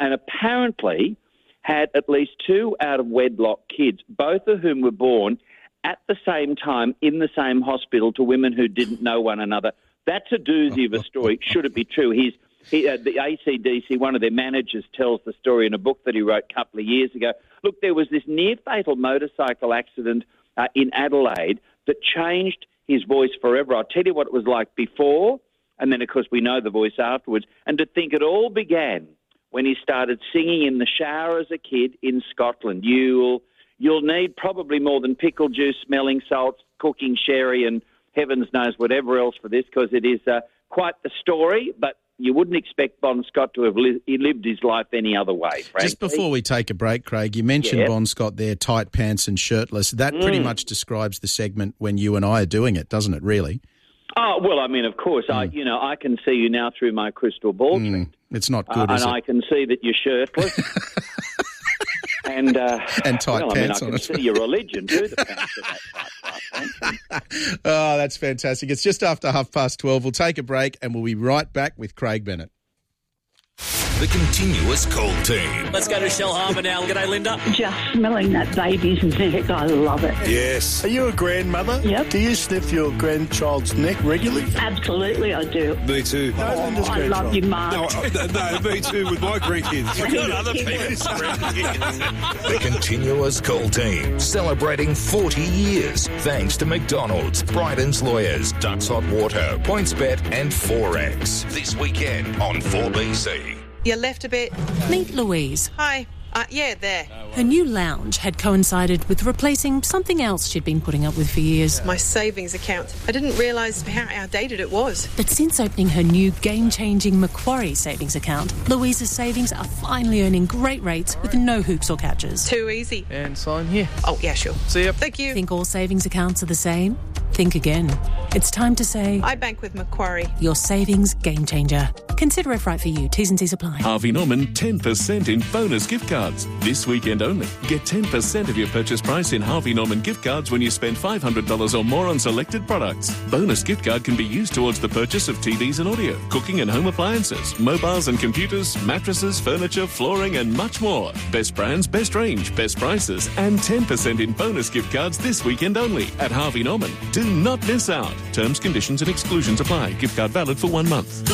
and apparently had at least 2 out-of-wedlock kids, both of whom were born at the same time in the same hospital to women who didn't know one another. That's a doozy of a story, should it be true. The ACDC, one of their managers, tells the story in a book that he wrote a couple of years ago. Look, there was this near-fatal motorcycle accident in Adelaide that changed his voice forever. I'll tell you what it was like before, and then, of course, we know the voice afterwards. And to think it all began when he started singing in the shower as a kid in Scotland. You'll need probably more than pickle juice, smelling salts, cooking sherry, and heavens knows whatever else for this, because it is quite the story, but you wouldn't expect Bon Scott to have lived his life any other way, frankly. Just before we take a break, Craig, you mentioned Bon Scott there, tight pants and shirtless. That pretty much describes the segment when you and I are doing it, doesn't it, really? Oh, well, I mean, of course, I can see you now through my crystal ball. It's not good, is it? And I can see that you're shirtless. and tight pants on it. I can see your religion too, the pants of that tight pants. Oh, that's fantastic. It's just after 12:30. We'll take a break and we'll be right back with Craig Bennett. The continuous call team. Let's go to Shell Harbour now. G'day, Linda. Just smelling that baby's neck, I love it. Yes. Are you a grandmother? Yep. Do you sniff your grandchild's neck regularly? Absolutely, I do. Me too. I love you, Mark. No, me too with my grandkids. We've got other people's grandkids. The continuous call team, celebrating 40 years. Thanks to McDonald's, Bryden's Lawyers, Ducks Hot Water, PointsBet and Forex. This weekend on 4BC. You left a bit. Meet Louise. Hi. There. Her new lounge had coincided with replacing something else she'd been putting up with for years. My savings account. I didn't realise how outdated it was. But since opening her new game-changing Macquarie savings account, Louise's savings are finally earning great rates with no hoops or catches. Too easy. And sign here. Oh, yeah, sure. See ya. Thank you. Think all savings accounts are the same? Think again. It's time to say... I bank with Macquarie. Your savings game changer. Consider it right for you. T's and C's apply. Harvey Norman 10% in bonus gift cards. This weekend only. Get 10% of your purchase price in Harvey Norman gift cards when you spend $500 or more on selected products. Bonus gift card can be used towards the purchase of TVs and audio, cooking and home appliances, mobiles and computers, mattresses, furniture, flooring and much more. Best brands, best range, best prices and 10% in bonus gift cards this weekend only at Harvey Norman. Do not miss out. Terms, conditions and exclusions apply. Gift card valid for 1 month.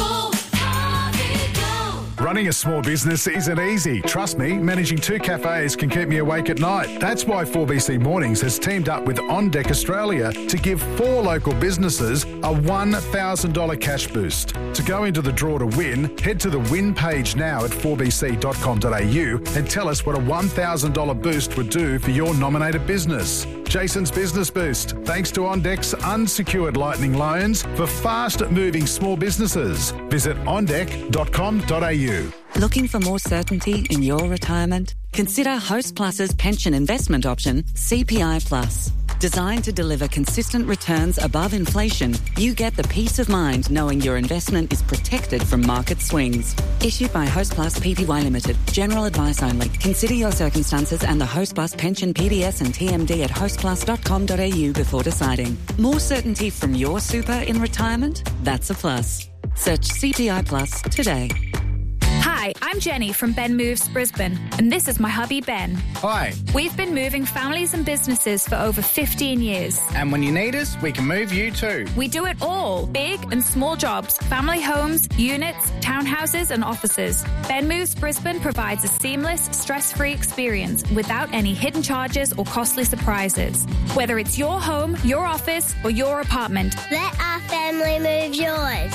Running a small business isn't easy. Trust me, managing 2 cafes can keep me awake at night. That's why 4BC Mornings has teamed up with On Deck Australia to give 4 local businesses a $1,000 cash boost. To go into the draw to win, head to the win page now at 4bc.com.au and tell us what a $1,000 boost would do for your nominated business. Jason's Business Boost, thanks to On Deck's unsecured lightning loans for fast-moving small businesses. Visit ondeck.com.au. Looking for more certainty in your retirement? Consider Host Plus's pension investment option, CPI Plus. Designed to deliver consistent returns above inflation, you get the peace of mind knowing your investment is protected from market swings. Issued by Host Plus Pty Limited. General advice only. Consider your circumstances and the Host Plus pension PDS and TMD at hostplus.com.au before deciding. More certainty from your super in retirement? That's a plus. Search CPI Plus today. Hi, I'm Jenny from Ben Moves Brisbane, and this is my hubby Ben. Hi. We've been moving families and businesses for over 15 years. And when you need us, we can move you too. We do it all, big and small jobs, family homes, units, townhouses and offices. Ben Moves Brisbane provides a seamless, stress-free experience without any hidden charges or costly surprises. Whether it's your home, your office or your apartment. Let our family move yours.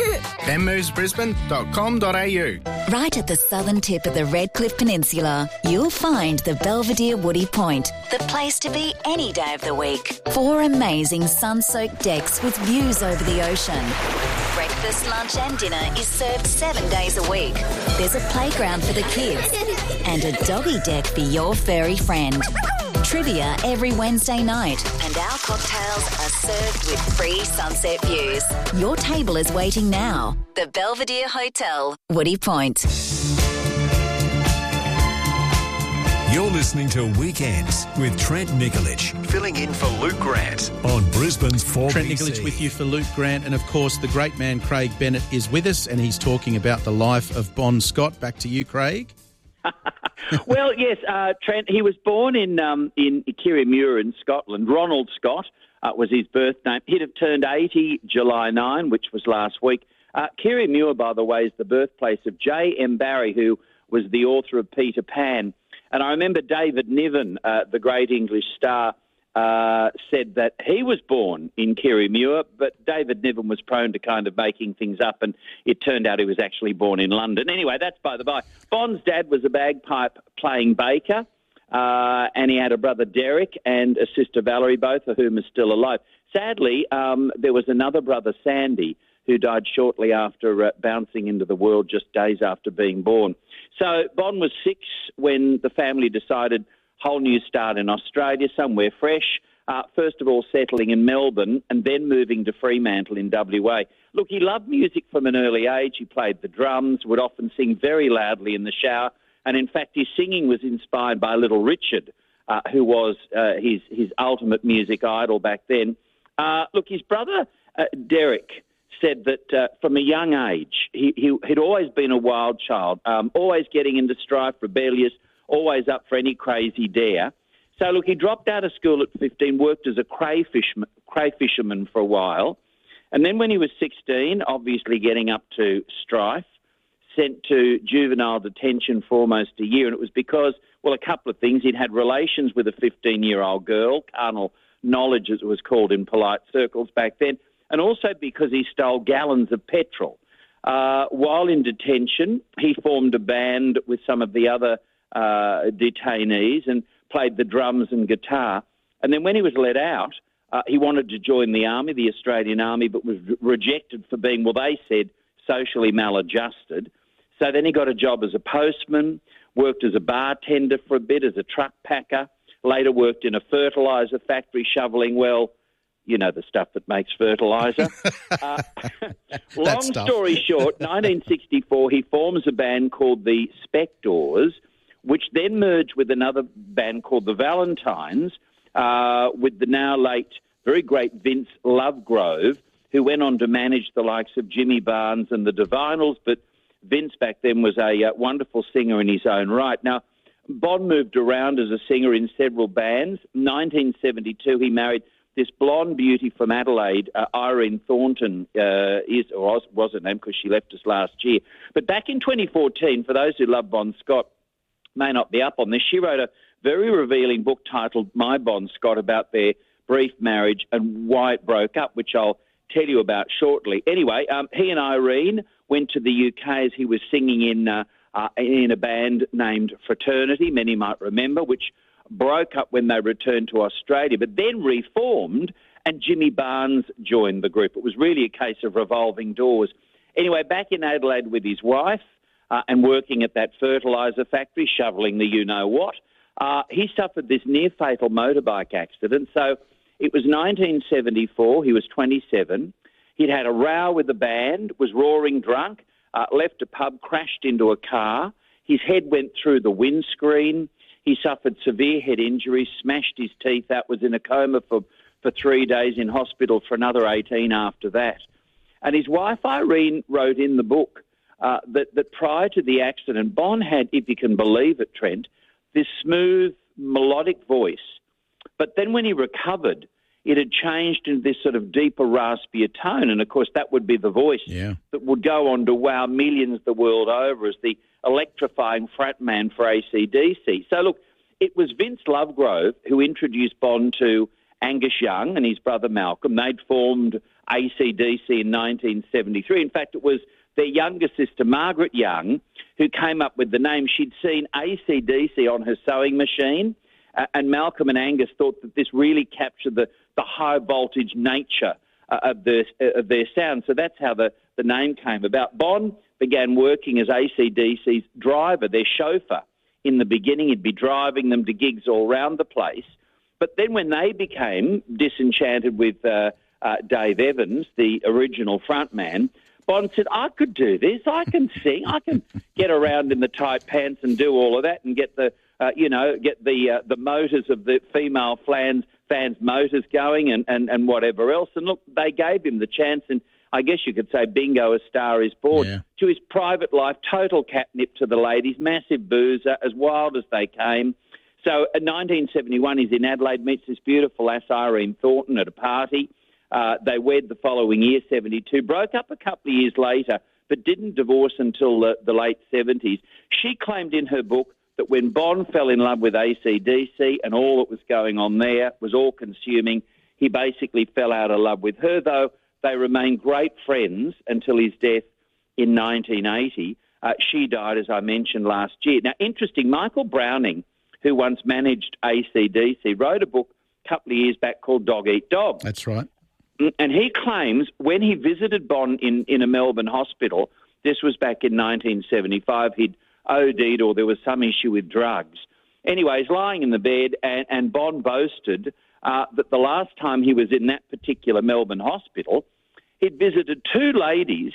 benmovesbrisbane.com.au. Right at the southern tip of the Redcliffe Peninsula, you'll find the Belvedere Woody Point, the place to be any day of the week. 4 amazing sun-soaked decks with views over the ocean. Breakfast, lunch and dinner is served 7 days a week. There's a playground for the kids and a doggy deck for your furry friend. Trivia every Wednesday night, and our cocktails are served with free sunset views. Your table is waiting now. The Belvedere Hotel, Woody Point. You're listening to Weekends with Trent Nikolic, filling in for Luke Grant on Brisbane's 4BC. Trent Nikolic with you for Luke Grant, and of course the great man Craig Bennett is with us, and he's talking about the life of Bon Scott. Back to you, Craig. Well, yes, Trent, he was born in Kirriemuir in Scotland. Ronald Scott was his birth name. He'd have turned 80 July 9, which was last week. Kirriemuir, by the way, is the birthplace of J.M. Barrie, who was the author of Peter Pan. And I remember David Niven, the great English star, said that he was born in Kirriemuir, but David Niven was prone to kind of making things up, and it turned out he was actually born in London. Anyway, that's by the by. Bond's dad was a bagpipe-playing baker, and he had a brother, Derek, and a sister, Valerie, both of whom are still alive. Sadly, there was another brother, Sandy, who died shortly after bouncing into the world just days after being born. So Bond was 6 when the family decided whole new start in Australia, somewhere fresh, first of all settling in Melbourne and then moving to Fremantle in WA. Look, he loved music from an early age. He played the drums, would often sing very loudly in the shower, and in fact his singing was inspired by Little Richard, who was his ultimate music idol back then. Look, his brother, Derek, said that from a young age, he'd always been a wild child, always getting into strife, rebellious, always up for any crazy dare. So, look, he dropped out of school at 15, worked as a crayfisherman for a while, and then when he was 16, obviously getting up to strife, sent to juvenile detention for almost a year, and it was because, well, a couple of things. He'd had relations with a 15-year-old girl, carnal knowledge as it was called in polite circles back then, and also because he stole gallons of petrol. While in detention, he formed a band with some of the other detainees and played the drums and guitar. And then when he was let out, he wanted to join the army, the Australian Army, but was rejected for being, well, they said, socially maladjusted. So then he got a job as a postman, worked as a bartender for a bit, as a truck packer, later worked in a fertiliser factory shovelling, well, you know, the stuff that makes fertiliser. Long story short, 1964, he forms a band called the Spectors, which then merged with another band called the Valentines, with the now late, very great Vince Lovegrove, who went on to manage the likes of Jimmy Barnes and the Divinals, but Vince back then was a wonderful singer in his own right. Now, Bond moved around as a singer in several bands. 1972, he married this blonde beauty from Adelaide, Irene Thornton, was her name because she left us last year. But back in 2014, for those who love Bon Scott, may not be up on this, she wrote a very revealing book titled My Bon Scott about their brief marriage and why it broke up, which I'll tell you about shortly. Anyway, he and Irene went to the UK as he was singing in a band named Fraternity, many might remember, which broke up when they returned to Australia, but then reformed, and Jimmy Barnes joined the group. It was really a case of revolving doors. Anyway, back in Adelaide with his wife and working at that fertiliser factory, shovelling the you-know-what, he suffered this near-fatal motorbike accident. So it was 1974, he was 27. He'd had a row with the band, was roaring drunk, left a pub, crashed into a car. His head went through the windscreen. He suffered severe head injuries, smashed his teeth out, was in a coma for 3 days, in hospital for another 18 after that. And his wife, Irene, wrote in the book that prior to the accident, Bon had, if you can believe it, Trent, this smooth, melodic voice. But then when he recovered, it had changed into this sort of deeper, raspier tone. And, of course, that would be the voice that would go on to wow millions the world over as the electrifying frontman for AC/DC. So, look, it was Vince Lovegrove who introduced Bond to Angus Young and his brother Malcolm. They'd formed AC/DC in 1973. In fact, it was their younger sister, Margaret Young, who came up with the name. She'd seen AC/DC on her sewing machine, and Malcolm and Angus thought that this really captured the high-voltage nature of their sound. So that's how the name came about. Bond began working as AC/DC's driver, their chauffeur. In the beginning, he'd be driving them to gigs all around the place. But then when they became disenchanted with Dave Evans, the original frontman, Bond said, I could do this. I can sing. I can get around in the tight pants and do all of that and get the motors of the female fans' motors going and whatever else. And look, they gave him the chance. And I guess you could say, bingo, A Star Is Born, to his private life, total catnip to the ladies, massive boozer, as wild as they came. So in 1971, he's in Adelaide, meets this beautiful lass, Irene Thornton, at a party. They wed the following year, 72, broke up a couple of years later, but didn't divorce until the late 70s. She claimed in her book that when Bond fell in love with AC/DC and all that was going on there was all-consuming, he basically fell out of love with her, though they remained great friends until his death in 1980. She died, as I mentioned, last year. Now, interesting, Michael Browning, who once managed AC/DC, wrote a book a couple of years back called Dog Eat Dog. That's right. And he claims when he visited Bond in a Melbourne hospital, this was back in 1975, he'd OD'd or there was some issue with drugs. Anyway, he's lying in the bed and Bond boasted that the last time he was in that particular Melbourne hospital, he'd visited two ladies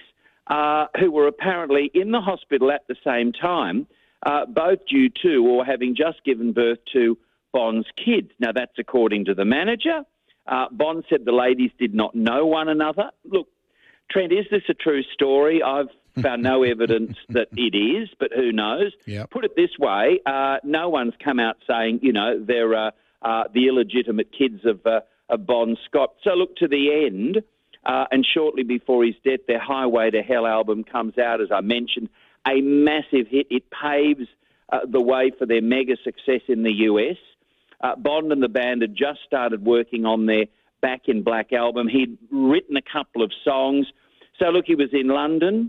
who were apparently in the hospital at the same time, both due to or having just given birth to Bond's kids. Now, that's according to the manager. Bond said the ladies did not know one another. Look, Trent, is this a true story? I've found no evidence that it is, but who knows? Yep. Put it this way, no one's come out saying, they're the illegitimate kids of Bon Scott. So look, to the end, and shortly before his death, their Highway to Hell album comes out, as I mentioned, a massive hit. It paves the way for their mega success in the US. Bond and the band had just started working on their Back in Black album. He'd written a couple of songs. So, look, he was in London,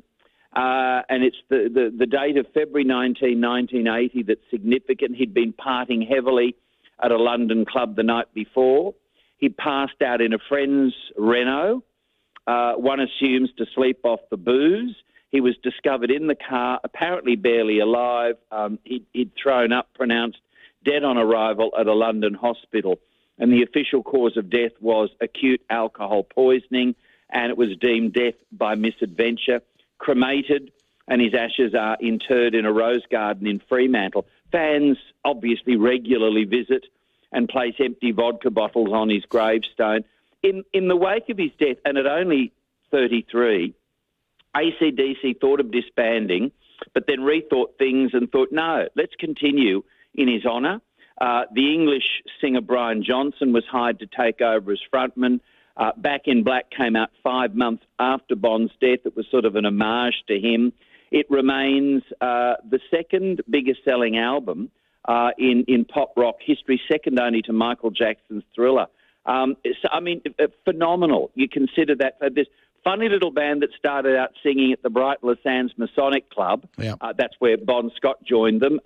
and it's the date of February 19, 1980 that's significant. He'd been partying heavily at a London club the night before. He passed out in a friend's Renault. One assumes to sleep off the booze. He was discovered in the car, apparently barely alive. He'd thrown up, pronounced dead on arrival at a London hospital. And the official cause of death was acute alcohol poisoning, and it was deemed death by misadventure. Cremated, and his ashes are interred in a rose garden in Fremantle. Fans obviously regularly visit and place empty vodka bottles on his gravestone. In the wake of his death, and at only 33, AC/DC thought of disbanding, but then rethought things and thought, no, let's continue in his honour. The English singer Brian Johnson was hired to take over as frontman. Back in Black came out 5 months after Bond's death. It was sort of an homage to him. It remains the second biggest selling album in pop rock history, second only to Michael Jackson's Thriller. Phenomenal. You consider that this funny little band that started out singing at the Bright La Sands Masonic Club. Yep. That's where Bon Scott joined them.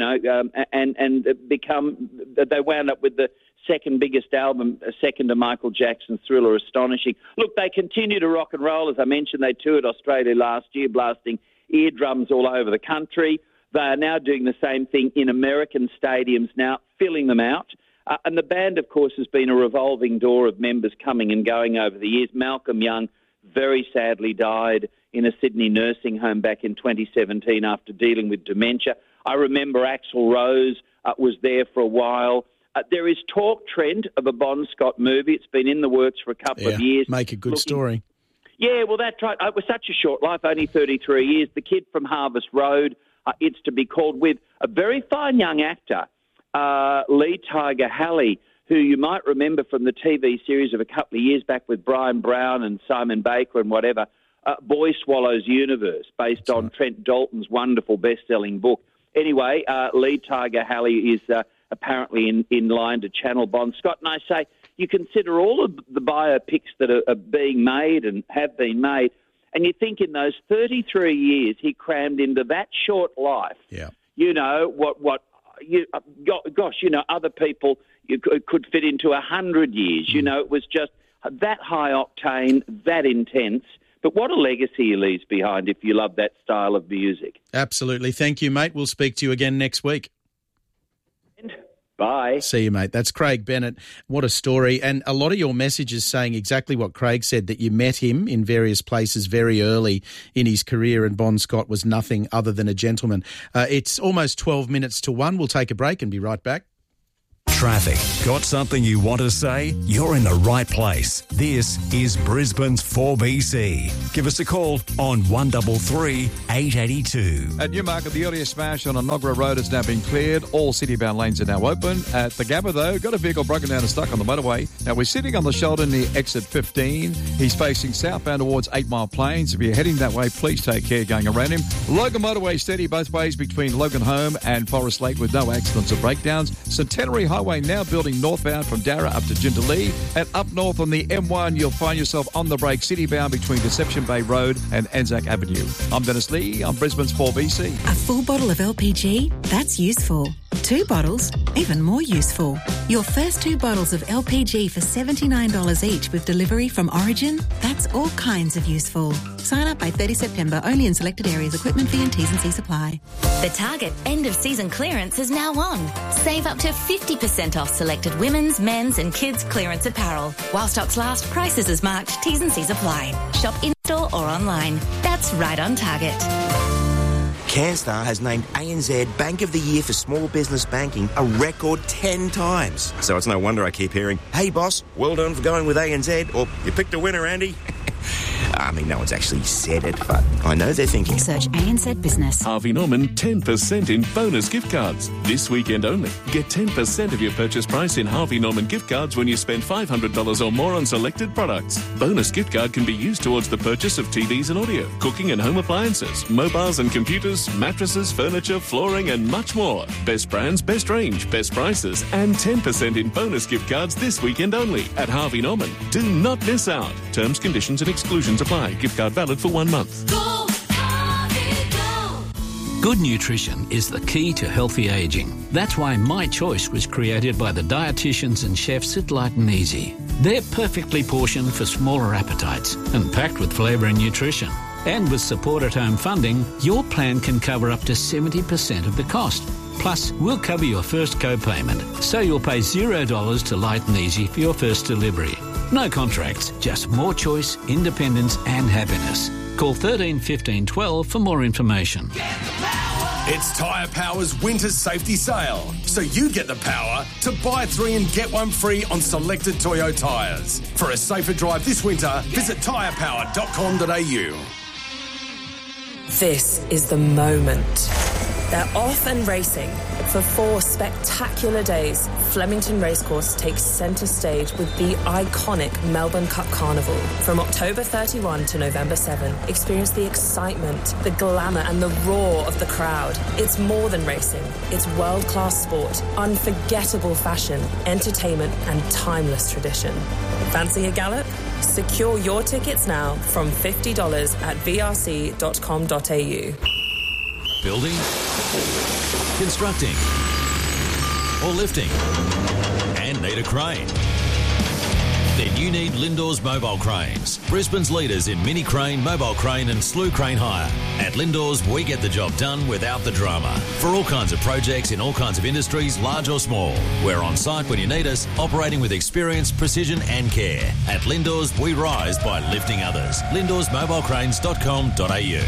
They wound up with the second biggest album, second to Michael Jackson's Thriller, astonishing. Look, they continue to rock and roll. As I mentioned, they toured Australia last year, blasting eardrums all over the country. They are now doing the same thing in American stadiums now, filling them out. And the band, of course, has been a revolving door of members coming and going over the years. Malcolm Young very sadly died in a Sydney nursing home back in 2017 after dealing with dementia. I remember Axl Rose was there for a while. There is talk, Trent, of a Bon Scott movie. It's been in the works for a couple of years. Make a good story. Yeah, well, that's right. It was such a short life, only 33 years. The Kid from Harvest Road, it's to be called, with a very fine young actor, Lee Tiger Halley, who you might remember from the TV series of a couple of years back with Brian Brown and Simon Baker and whatever, Boy Swallows Universe, based on Trent Dalton's wonderful best-selling book. Anyway, Lee Tiger Halley is apparently in line to channel Bon Scott. And I say, you consider all of the biopics that are being made and have been made, and you think in those 33 years he crammed into that short life, other people could fit into 100 years. It was just that high octane, that intense. But what a legacy he leaves behind if you love that style of music. Absolutely. Thank you, mate. We'll speak to you again next week. Bye. See you, mate. That's Craig Bennett. What a story. And a lot of your messages saying exactly what Craig said, that you met him in various places very early in his career, and Bon Scott was nothing other than a gentleman. It's almost 12 minutes to 1. We'll take a break and be right back. traffic. Got something you want to say? You're in the right place. This is Brisbane's 4BC. Give us a call on 133 882. At Newmarket, the earlier smash on Enoggera Road has now been cleared. All city-bound lanes are now open. At the Gabba, though, got a vehicle broken down and stuck on the motorway. Now, we're sitting on the shoulder near exit 15. He's facing southbound towards 8 Mile Plains. If you're heading that way, please take care going around him. Logan Motorway steady both ways between Logan Home and Forest Lake with no accidents or breakdowns. Centenary Highway now building northbound from Darra up to Jindalee. And up north on the M1, you'll find yourself on the brake city-bound between Deception Bay Road and Anzac Avenue. I'm Dennis Lee. I'm Brisbane's 4BC. A full bottle of LPG? That's useful. 2 bottles? Even more useful. Your first 2 bottles of LPG for $79 each with delivery from Origin? That's all kinds of useful. Sign up by 30 September, only in selected areas. Equipment fee and T's and C's apply. The Target end-of-season clearance is now on. Save up to 50% off selected women's, men's and kids' clearance apparel. While stocks last, prices as marked, T's and C's apply. Shop in-store or online. That's right on Target. CanStar has named ANZ Bank of the Year for Small Business Banking a record 10 times. So it's no wonder I keep hearing, "Hey boss, well done for going with ANZ," or "You picked a winner, Andy." I mean, no one's actually said it, but I know they're thinking. Search ANZ Business. Harvey Norman 10% in bonus gift cards. This weekend only. Get 10% of your purchase price in Harvey Norman gift cards when you spend $500 or more on selected products. Bonus gift card can be used towards the purchase of TVs and audio, cooking and home appliances, mobiles and computers, mattresses, furniture, flooring and much more. Best brands, best range, best prices and 10% in bonus gift cards this weekend only at Harvey Norman. Do not miss out. Terms, conditions and exclusions apply. Gift card valid for 1 month. Go, Harvey, go. Good nutrition is the key to healthy ageing. That's why My Choice was created by the dietitians and chefs at Light and Easy. They're perfectly portioned for smaller appetites and packed with flavour and nutrition. And with support at home funding, your plan can cover up to 70% of the cost. Plus, we'll cover your first co-payment, so you'll pay $0 to Light and Easy for your first delivery. No contracts, just more choice, independence and happiness. Call 13 15 12 for more information. It's Tyre Power's winter safety sale, so you get the power to buy 3 and get 1 free on selected Toyo tyres. For a safer drive this winter, visit tyrepower.com.au. This is the moment. They're off and racing. For 4 spectacular days, Flemington Racecourse takes centre stage with the iconic Melbourne Cup Carnival. From October 31 to November 7, experience the excitement, the glamour and the roar of the crowd. It's more than racing. It's world-class sport, unforgettable fashion, entertainment and timeless tradition. Fancy a gallop? Secure your tickets now from $50 at vrc.com.au. Building, constructing, or lifting, and need a crane? Then you need Lindor's Mobile Cranes, Brisbane's leaders in mini crane, mobile crane and slew crane hire. At Lindor's, we get the job done without the drama. For all kinds of projects in all kinds of industries, large or small. We're on site when you need us, operating with experience, precision and care. At Lindor's, we rise by lifting others. LindorsMobilecranes.com.au.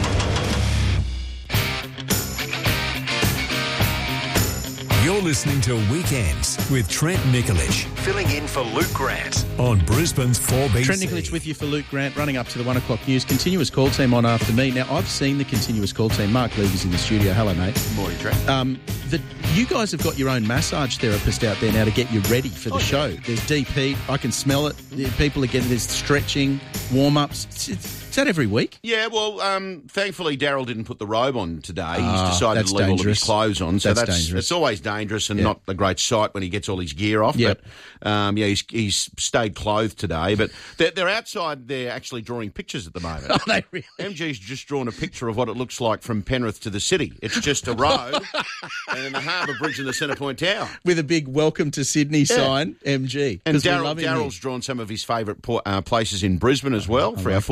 You're listening to Weekends with Trent Nikolic. Filling in for Luke Grant. On Brisbane's 4BC. Trent Nikolic with you for Luke Grant, running up to the 1 o'clock news. Continuous call team on after me. Now, I've seen the continuous call team. Mark Levy's in the studio. Hello, mate. Good morning, Trent. You guys have got your own massage therapist out there now to get you ready for the show. There's deep heat. I can smell it. People are getting this stretching, warm-ups. Is that every week? Yeah, well, thankfully Daryl didn't put the robe on today. He's decided to leave all of his clothes on. So that's dangerous. It's always dangerous and not a great sight when he gets all his gear off. Yep. But, he's stayed clothed today. But they're outside there actually drawing pictures at the moment. Are they really? MG's just drawn a picture of what it looks like from Penrith to the city. It's just a road and then the Harbour Bridge and the Centre Point Tower. With a big welcome to Sydney sign, MG. And Daryl's drawn some of his favourite places in Brisbane as well for our 4BC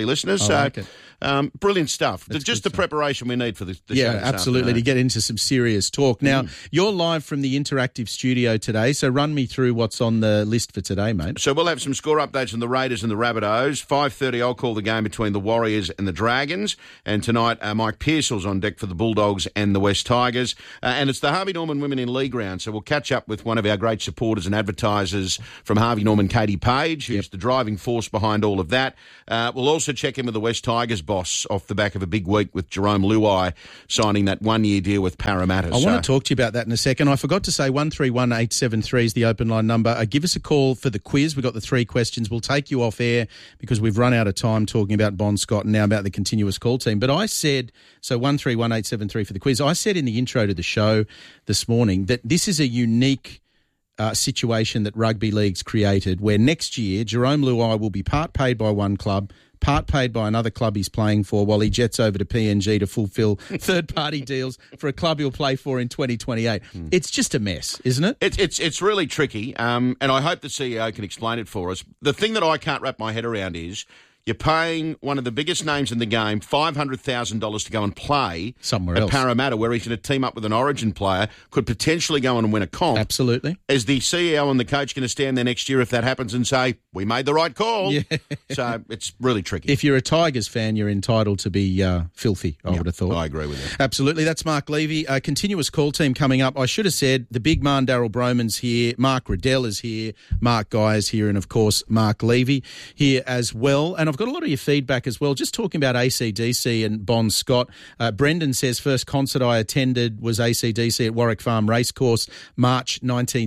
listeners. like it. Brilliant stuff. Just the preparation we need for the show. Yeah, absolutely, to get into some serious talk. Now, you're live from the interactive studio today, so run me through what's on the list for today, mate. So we'll have some score updates on the Raiders and the Rabbitohs. 5:30, I'll call the game between the Warriors and the Dragons. And tonight, Mike Pearsall's on deck for the Bulldogs and the West Tigers. And it's the Harvey Norman Women in League round, so we'll catch up with one of our great supporters and advertisers from Harvey Norman, Katie Page, who's the driving force behind all of that. We'll also check in with the West Tigers boss off the back of a big week with Jerome Luai signing that one-year deal with Parramatta. I want to talk to you about that in a second. I forgot to say 131873 is the open line number. Give us a call for the quiz. We've got the 3 questions. We'll take you off air because we've run out of time talking about Bon Scott and now about the continuous call team. But I said, so 131873 for the quiz, I said in the intro to the show this morning that this is a unique situation that rugby league's created where next year Jerome Luai will be part paid by one club, part paid by another club he's playing for while he jets over to PNG to fulfil third-party deals for a club he'll play for in 2028. It's just a mess, isn't it? It's really tricky, and I hope the CEO can explain it for us. The thing that I can't wrap my head around is you're paying one of the biggest names in the game $500,000 to go and play somewhere at else. Parramatta, where he's going to team up with an Origin player, could potentially go on and win a comp. Absolutely. Is the CEO and the coach going to stand there next year if that happens and say, we made the right call? Yeah. So it's really tricky. If you're a Tigers fan, you're entitled to be filthy, I would have thought. I agree with that. Absolutely. That's Mark Levy. Continuous call team coming up. I should have said the big man, Daryl Broman's here. Mark Riddell is here. Mark Guy is here. And, of course, Mark Levy here as well. And I've got a lot of your feedback as well, just talking about AC/DC and Bon Scott. Brendan says first concert I attended was AC/DC at Warwick Farm Racecourse, March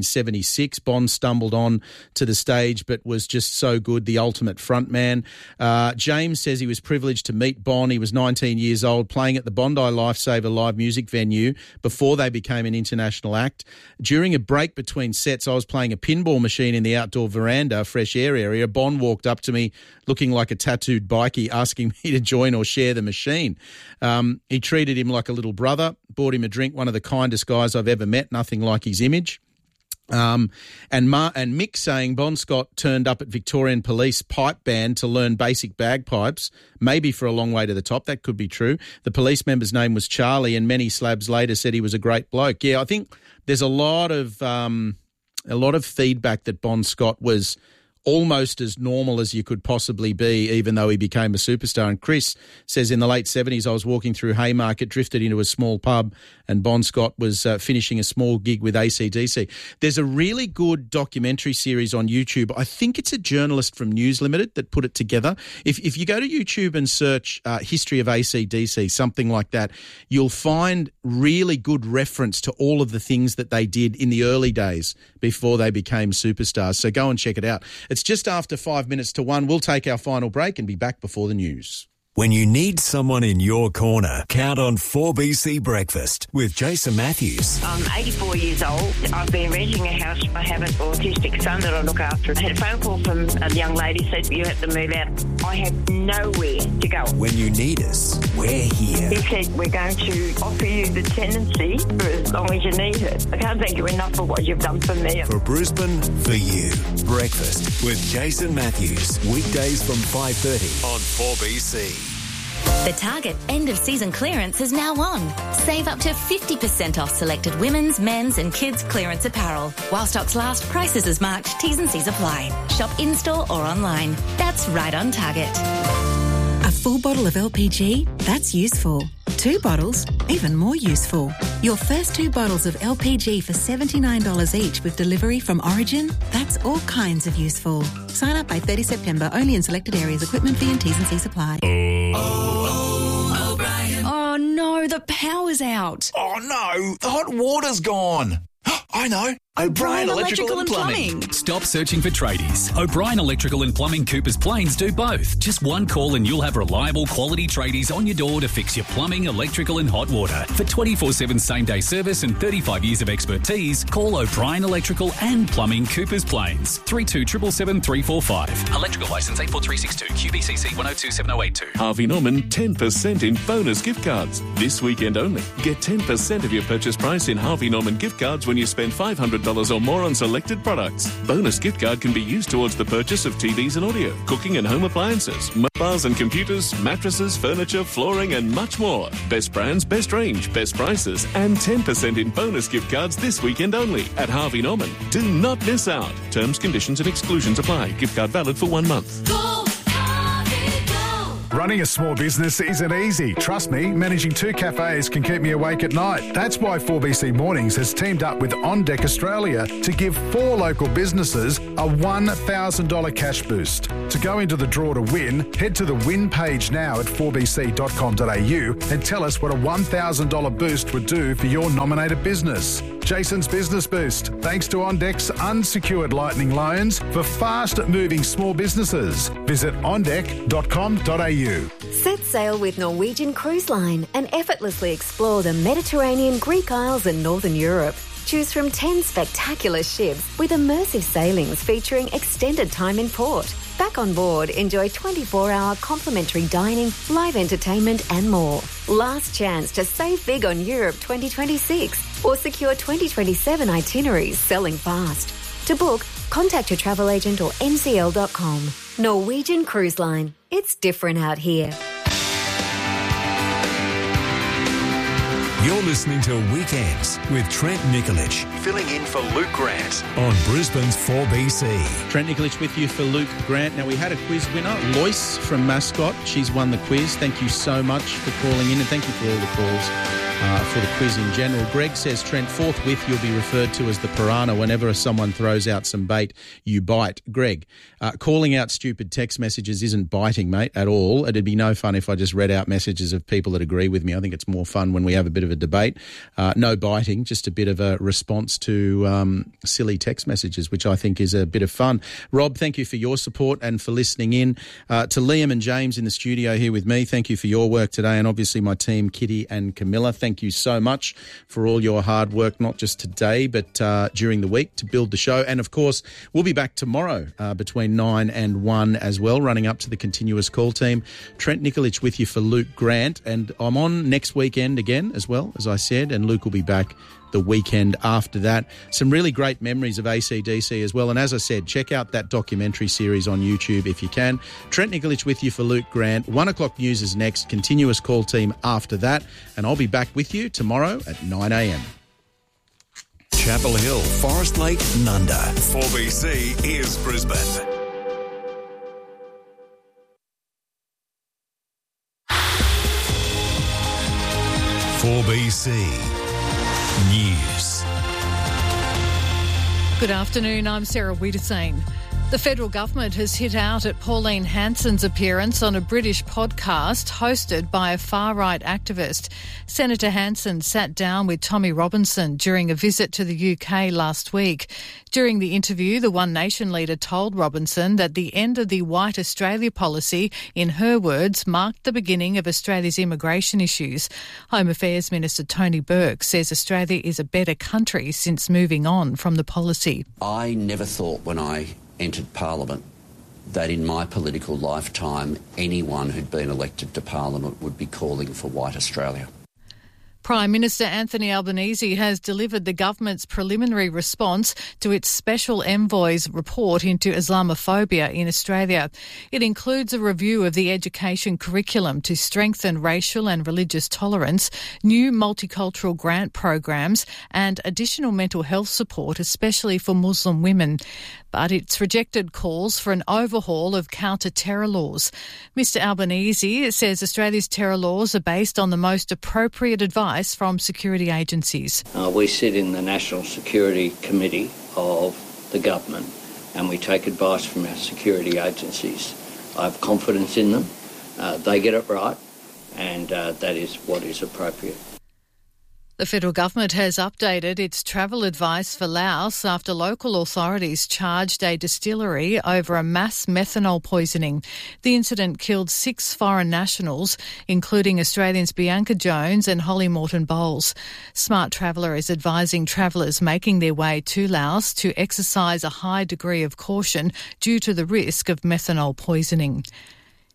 1976. Bon stumbled on to the stage but was just so good, the ultimate frontman. James says he was privileged to meet Bon. He was 19 years old, playing at the Bondi Lifesaver live music venue before they became an international act. During a break between sets, I was playing a pinball machine in the outdoor veranda, fresh air area. Bon walked up to me looking like a tattooed bikie, asking me to join or share the machine. He treated him like a little brother, bought him a drink, one of the kindest guys I've ever met, nothing like his image. And Mick saying Bon Scott turned up at Victorian Police pipe band to learn basic bagpipes, maybe for a long way to the top. That could be true. The police member's name was Charlie, and many slabs later said he was a great bloke. Yeah, I think there's a lot of feedback that Bon Scott was almost as normal as you could possibly be, even though he became a superstar. And Chris says in the late 70s, I was walking through Haymarket, drifted into a small pub, and Bon Scott was finishing a small gig with AC/DC. There's a really good documentary series on YouTube. I think it's a journalist from News Limited that put it together. If you go to YouTube and search history of AC/DC, something like that, you'll find really good reference to all of the things that they did in the early days before they became superstars. So go and check it out. It's just after 5 minutes to 1. We'll take our final break and be back before the news. When you need someone in your corner, count on 4BC Breakfast with Jason Matthews. I'm 84 years old. I've been renting a house. I have an autistic son that I look after. I had a phone call from a young lady said, you have to move out. I have nowhere to go. When you need us, we're here. He said, we're going to offer you the tenancy for as long as you need it. I can't thank you enough for what you've done for me. For Brisbane, for you. Breakfast with Jason Matthews. Weekdays from 5:30 on 4BC. The Target end-of-season clearance is now on. Save up to 50% off selected women's, men's and kids' clearance apparel. While stocks last, prices as marked, T's and C's apply. Shop in-store or online. That's right on Target. A full bottle of LPG? That's useful. 2 bottles? Even more useful. Your first 2 bottles of LPG for $79 each with delivery from Origin? That's all kinds of useful. Sign up by 30 September, only in selected areas. Equipment fee and T's and C's apply. Oh no, the power's out. Oh no, the hot water's gone. I know. O'Brien Electrical and Plumbing. Stop searching for tradies. O'Brien Electrical and Plumbing Coopers Plains do both. Just one call and you'll have reliable quality tradies on your door to fix your plumbing, electrical and hot water. For 24/7 same-day service and 35 years of expertise, call O'Brien Electrical and Plumbing Coopers Plains. 3277 345. Electrical licence 84362 QBCC 1027082. Harvey Norman 10% in bonus gift cards. This weekend only. Get 10% of your purchase price in Harvey Norman gift cards when you spend $500 $500 or more on selected products. Bonus gift card can be used towards the purchase of TVs and audio, cooking and home appliances, mobiles and computers, mattresses, furniture, flooring and much more. Best brands, best range, best prices and 10% in bonus gift cards this weekend only at Harvey Norman. Do not miss out. Terms, conditions and exclusions apply. Gift card valid for 1 month. Running a small business isn't easy. Trust me, managing 2 cafes can keep me awake at night. That's why 4BC Mornings has teamed up with On Deck Australia to give 4 local businesses a $1,000 cash boost. To go into the draw to win, head to the win page now at 4bc.com.au and tell us what a $1,000 boost would do for your nominated business. Jason's Business Boost, thanks to On Deck's unsecured lightning loans for fast-moving small businesses. Visit ondeck.com.au. Set sail with Norwegian Cruise Line and effortlessly explore the Mediterranean, Greek Isles and Northern Europe. Choose from 10 spectacular ships with immersive sailings featuring extended time in port. Back on board, enjoy 24-hour complimentary dining, live entertainment and more. Last chance to save big on Europe 2026 or secure 2027 itineraries selling fast. To book, contact your travel agent or ncl.com. Norwegian Cruise Line. It's different out here. You're listening to Weekends with Trent Nikolic. Filling in for Luke Grant on Brisbane's 4BC. Trent Nikolic with you for Luke Grant. Now, we had a quiz winner, Lois from Mascot. She's won the quiz. Thank you so much for calling in, and thank you for all the calls for the quiz in general. Greg says, Trent, forthwith you'll be referred to as the piranha. Whenever someone throws out some bait, you bite. Greg, calling out stupid text messages isn't biting, mate, at all. It'd be no fun if I just read out messages of people that agree with me. I think it's more fun when we have a bit of a debate. No biting, just a bit of a response to silly text messages, which I think is a bit of fun. Rob, thank you for your support and for listening in. To Liam and James in the studio here with me, thank you for your work today, and obviously my team, Kitty and Camilla, thank you so much for all your hard work, not just today, but during the week to build the show. And, of course, we'll be back tomorrow between 9 and 1 as well, running up to the continuous call team. Trent Nikolic with you for Luke Grant. And I'm on next weekend again as well, as I said, and Luke will be back the weekend after that. Some really great memories of AC/DC as well. And as I said, check out that documentary series on YouTube if you can. Trent Nikolic with you for Luke Grant. 1 o'clock news is next. Continuous call team after that. And I'll be back with you tomorrow at 9 a.m. Chapel Hill, Forest Lake, Nunda. 4BC is Brisbane. BC News. Good afternoon, I'm Sarah Wiedersane. The federal government has hit out at Pauline Hanson's appearance on a British podcast hosted by a far-right activist. Senator Hanson sat down with Tommy Robinson during a visit to the UK last week. During the interview, the One Nation leader told Robinson that the end of the White Australia policy, in her words, marked the beginning of Australia's immigration issues. Home Affairs Minister Tony Burke says Australia is a better country since moving on from the policy. I never thought when I entered Parliament that in my political lifetime anyone who'd been elected to Parliament would be calling for White Australia. Prime Minister Anthony Albanese has delivered the government's preliminary response to its Special Envoy's report into Islamophobia in Australia. It includes a review of the education curriculum to strengthen racial and religious tolerance, new multicultural grant programs and additional mental health support, especially for Muslim women. But it's rejected calls for an overhaul of counter-terror laws. Mr Albanese says Australia's terror laws are based on the most appropriate advice from security agencies. We sit in the National Security Committee of the government and we take advice from our security agencies. I have confidence in them. They get it right and that is what is appropriate. The federal government has updated its travel advice for Laos after local authorities charged a distillery over a mass methanol poisoning. The incident killed 6 foreign nationals, including Australians Bianca Jones and Holly Morton-Bowles. Smart Traveller is advising travellers making their way to Laos to exercise a high degree of caution due to the risk of methanol poisoning.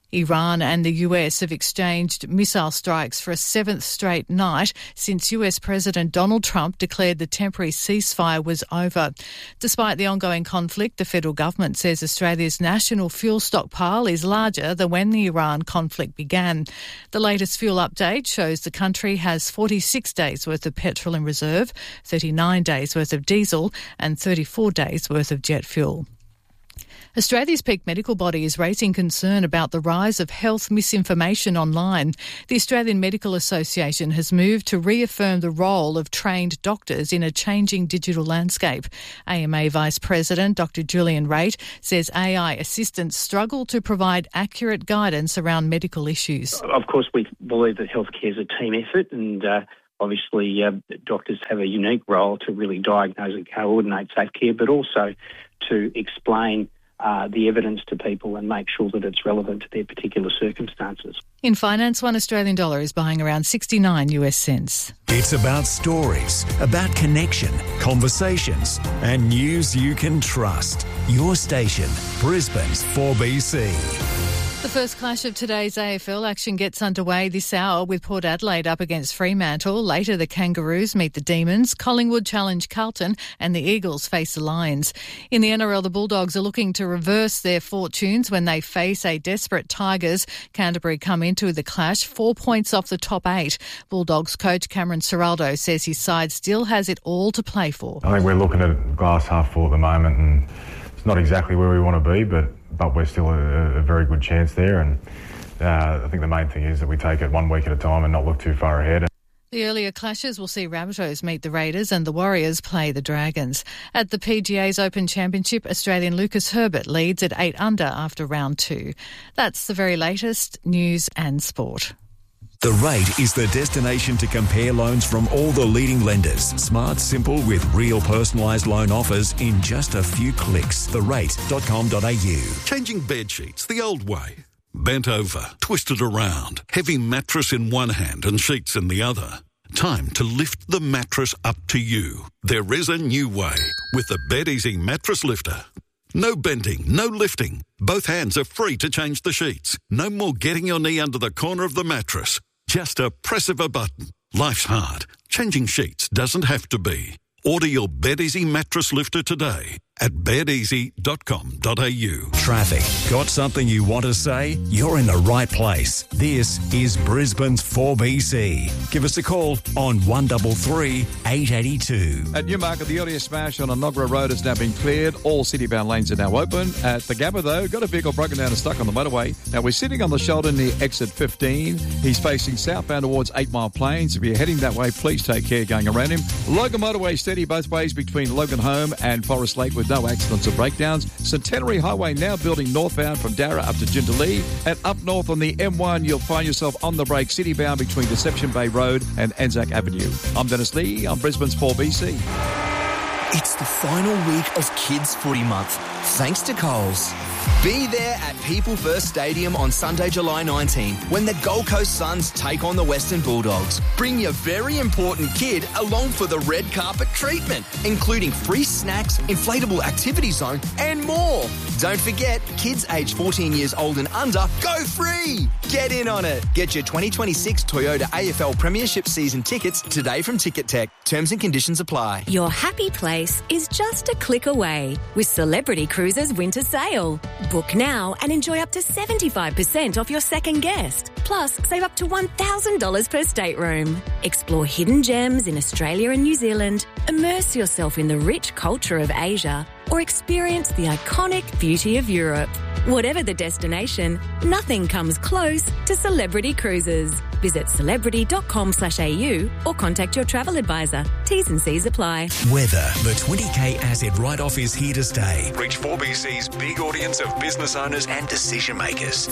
Iran and the US have exchanged missile strikes for a seventh straight night since US President Donald Trump declared the temporary ceasefire was over. Despite the ongoing conflict, the federal government says Australia's national fuel stockpile is larger than when the Iran conflict began. The latest fuel update shows the country has 46 days worth of petrol in reserve, 39 days worth of diesel and 34 days worth of jet fuel. Australia's peak medical body is raising concern about the rise of health misinformation online. The Australian Medical Association has moved to reaffirm the role of trained doctors in a changing digital landscape. AMA Vice President Dr Julian Raitt says AI assistants struggle to provide accurate guidance around medical issues. Of course, we believe that healthcare is a team effort, and obviously doctors have a unique role to really diagnose and coordinate safe care, but also to explain the evidence to people and make sure that it's relevant to their particular circumstances. In finance, $1 Australian is buying around 69 US cents. It's about stories, about connection, conversations, and news you can trust. Your station, Brisbane's 4BC. The first clash of today's AFL action gets underway this hour with Port Adelaide up against Fremantle. Later, the Kangaroos meet the Demons, Collingwood challenge Carlton, and the Eagles face the Lions. In the NRL, the Bulldogs are looking to reverse their fortunes when they face a desperate Tigers. Canterbury come into the clash 4 points off the top 8. Bulldogs coach Cameron Ciraldo says his side still has it all to play for. I think we're looking at glass half full at the moment, and it's not exactly where we want to be, but we're still a very good chance there, and I think the main thing is that we take it 1 week at a time and not look too far ahead. The earlier clashes will see Rabbitohs meet the Raiders and the Warriors play the Dragons. At the PGA's Open Championship, Australian Lucas Herbert leads at 8 under after round 2. That's the very latest news and sport. The Rate is the destination to compare loans from all the leading lenders. Smart, simple, with real personalised loan offers in just a few clicks. therate.com.au. Changing bed sheets the old way. Bent over, twisted around, heavy mattress in one hand and sheets in the other. Time to lift the mattress up to you. There is a new way with the BedEasy Mattress Lifter. No bending, no lifting. Both hands are free to change the sheets. No more getting your knee under the corner of the mattress. Just a press of a button. Life's hard. Changing sheets doesn't have to be. Order your BedEasy Mattress Lifter today at bedeasy.com.au. Traffic. Got something you want to say? You're in the right place. This is Brisbane's 4BC. Give us a call on 133 882. At Newmarket, the earlier smash on Enoggera Road has now been cleared. All city-bound lanes are now open. At the Gabba, though, got a vehicle broken down and stuck on the motorway. Now, we're sitting on the shoulder near exit 15. He's facing southbound towards 8 Mile Plains. If you're heading that way, please take care going around him. Logan Motorway steady both ways between Logan Home and Forest Lake with no accidents or breakdowns. Centenary Highway now building northbound from Darra up to Jindalee. And up north on the M1, you'll find yourself on the break city-bound between Deception Bay Road and Anzac Avenue. I'm Dennis Lee. I'm Brisbane's 4BC. It's the final week of Kids Footy Month, thanks to Coles. Be there at People First Stadium on Sunday, July 19, when the Gold Coast Suns take on the Western Bulldogs. Bring your very important kid along for the red carpet treatment, including free snacks, inflatable activity zone, and more. Don't forget, kids aged 14 years old and under go free. Get in on it. Get your 2026 Toyota AFL Premiership season tickets today from Ticket Tech. Terms and conditions apply. Your happy place is just a click away with Celebrity Cruises Winter Sale. Book now and enjoy up to 75% off your second guest. Plus, save up to $1,000 per stateroom. Explore hidden gems in Australia and New Zealand, immerse yourself in the rich culture of Asia, or experience the iconic beauty of Europe. Whatever the destination, nothing comes close to Celebrity Cruises. Visit celebrity.com.au or contact your travel advisor. T's and C's apply. Weather. The 20K asset write-off is here to stay. Reach 4BC's big audience of business owners and decision makers.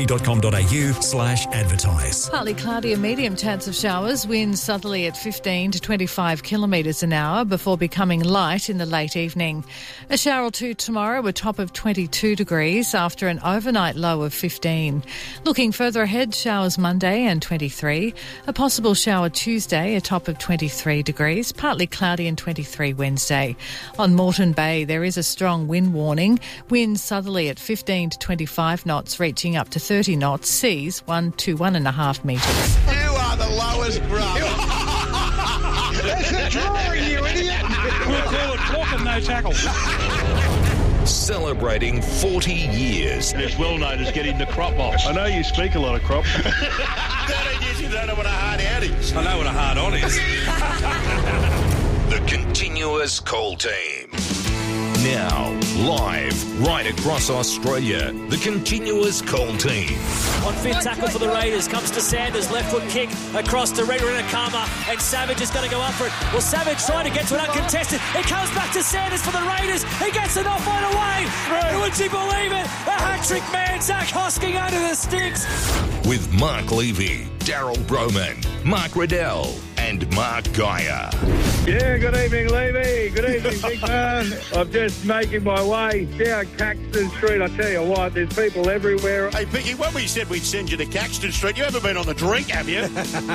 4bc.com.au/advertise. Partly cloudy and medium chance of showers. Winds southerly at 15 to 25 kilometres an hour before becoming light in the late evening. A shower or two tomorrow, a top of 22 degrees after an overnight low of 15. Looking further ahead, showers Monday and 23. A possible shower Tuesday, a top of 23 degrees, partly cloudy and 23 Wednesday. On Moreton Bay, there is a strong wind warning. Winds southerly at 15 to 25 knots, reaching up to 30 knots. Seas 1 to 1.5 metres. You are the lowest grub. That's a drawing, you idiot. We'll call it talking, no tackle. Celebrating 40 years. It's well known as getting the crop off. I know you speak a lot of crop. 13 years you don't know what a hard out is. I know what a hard on is. The Continuous Call Team. Now, live right across Australia, the Continuous Call Team. On fifth tackle for the Raiders comes to Sanders, left foot kick across to Regarinakama, and Savage is going to go up for it. Well, Savage trying to get to it uncontested. It comes back to Sanders for the Raiders. He gets it off right away. Would you believe it? A hat-trick man, Zach Hosking under the sticks. With Mark Levy, Daryl Broman, Mark Riddell, and Mark Geyer. Yeah, good evening, Levy. Good evening, big man. I'm just making my way down Caxton Street. I tell you what, there's people everywhere. Hey, Vicky, when we said we'd send you to Caxton Street, you haven't been on the drink, have you?